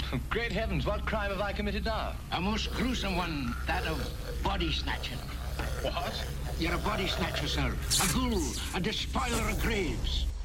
Great heavens, what crime have I committed now? A most gruesome one, that of body snatching. What? You're a body snatcher, sir. A ghoul, a despoiler of graves.